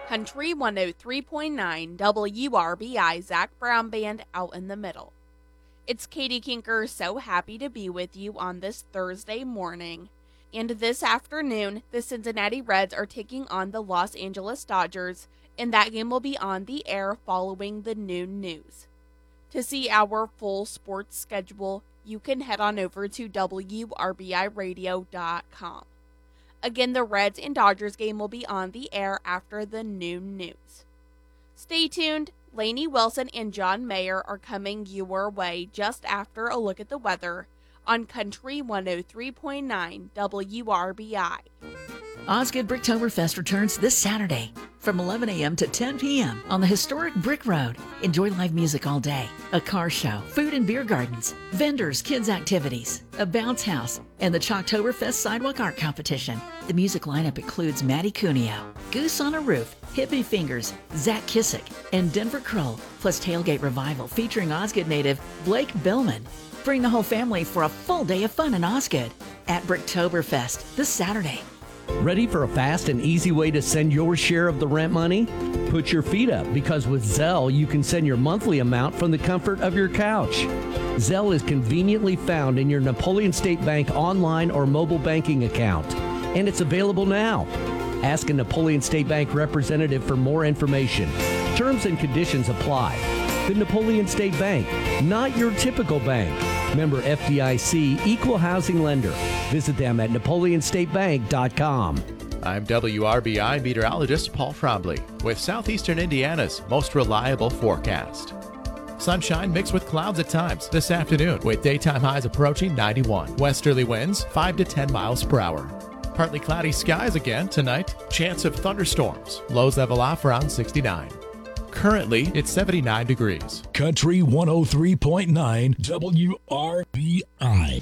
Country 103.9 WRBI Zach Brown Band out in the middle. It's Katie Kinker, so happy to be with you on this Thursday morning. And this afternoon, the Cincinnati Reds are taking on the Los Angeles Dodgers, and that game will be on the air following the noon news. To see our full sports schedule, you can head on over to WRBIRadio.com. Again, the Reds and Dodgers game will be on the air after the noon news. Stay tuned. Lainey Wilson and John Mayer are coming your way just after a look at the weather on Country 103.9 WRBI. Osgood Bricktoberfest returns this Saturday from 11 a.m. to 10 p.m. on the historic Brick Road. Enjoy live music all day, a car show, food and beer gardens, vendors, kids activities, a bounce house, and the Chalktoberfest Sidewalk Art Competition. The music lineup includes Maddie Cuneo, Goose on a Roof, Hippie Fingers, Zach Kissick, and Denver Kroll, plus Tailgate Revival featuring Osgood native Blake Billman. Bring the whole family for a full day of fun in Osgood at Bricktoberfest this Saturday. Ready for a fast and easy way to send your share of the rent money? Put your feet up, because with Zelle, you can send your monthly amount from the comfort of your couch. Zelle is conveniently found in your Napoleon State Bank online or mobile banking account, and it's available now. Ask a Napoleon State Bank representative for more information. Terms and conditions apply. The Napoleon State Bank, not your typical bank. Member FDIC, Equal Housing Lender. Visit them at NapoleonStateBank.com. I'm WRBI meteorologist Paul Trombley with Southeastern Indiana's most reliable forecast. Sunshine mixed with clouds at times this afternoon with daytime highs approaching 91. Westerly winds 5 to 10 miles per hour. Partly cloudy skies again tonight. Chance of thunderstorms. Lows level off around 69. Currently, it's 79 degrees. Country 103.9 WRBI.